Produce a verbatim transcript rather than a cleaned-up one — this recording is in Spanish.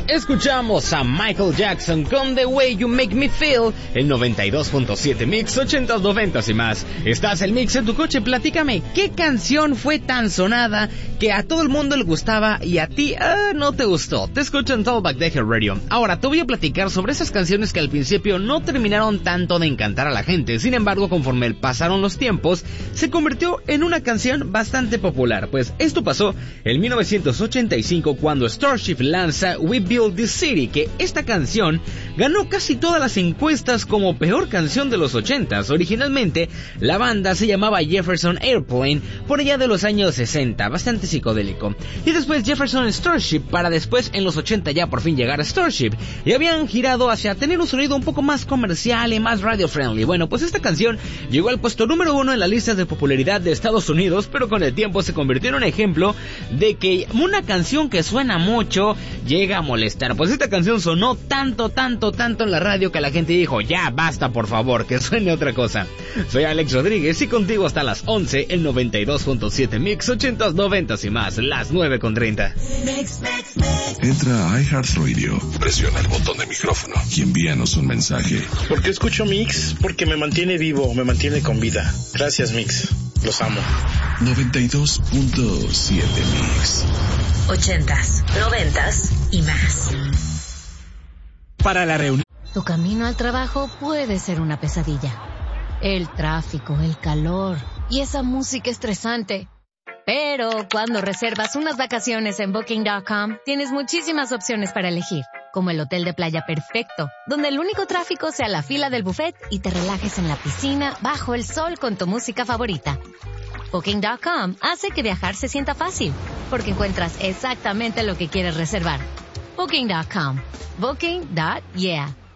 Escuchamos a Michael Jackson con The Way You Make Me Feel, el noventa y dos punto siete Mix, ochentas, noventas y más. Estás el Mix en tu coche, platícame, ¿qué canción fue tan sonada que a todo el mundo le gustaba y a ti ah, no te gustó? Te escucho en Tallback Decker Radio. Ahora, te voy a platicar sobre esas canciones que al principio no terminaron tanto de encantar a la gente. Sin embargo, conforme pasaron los tiempos, se convirtió en una canción bastante popular. Pues esto pasó en mil novecientos ochenta y cinco cuando Starship lanza We Build This City, que esta canción ganó casi todas las encuestas como peor canción de los ochentas. Originalmente la banda se llamaba Jefferson Airplane por allá de los años sesenta, bastante psicodélico, y después Jefferson Starship para después en los ochenta ya por fin llegar a Starship, y habían girado hacia tener un sonido un poco más comercial y más radio friendly. Bueno, pues esta canción llegó al puesto número uno en las listas de popularidad de Estados Unidos, pero con el tiempo se convirtió en un ejemplo de que una canción que suena mucho llega a molestar. Pues esta canción sonó tanto, tanto, tanto en la radio que la gente dijo, ya basta por favor, que suene otra cosa. Soy Alex Rodríguez y contigo hasta las once, el noventa y dos punto siete Mix, ochentas, noventas y más, las nueve con treinta. Entra a iHeartRadio, presiona el botón de micrófono y envíanos un mensaje. ¿Por qué escucho Mix? Porque me mantiene vivo, me mantiene con vida. Gracias Mix, los amo. noventa y dos punto siete Mix. Ochentas, noventas y más. Para la reunión. Tu camino al trabajo puede ser una pesadilla. El tráfico, el calor y esa música estresante. Pero cuando reservas unas vacaciones en Booking punto com, tienes muchísimas opciones para elegir, como el hotel de playa perfecto, donde el único tráfico sea la fila del buffet y te relajes en la piscina bajo el sol con tu música favorita. Booking punto com hace que viajar se sienta fácil, porque encuentras exactamente lo que quieres reservar. Booking punto com. Booking. Yeah.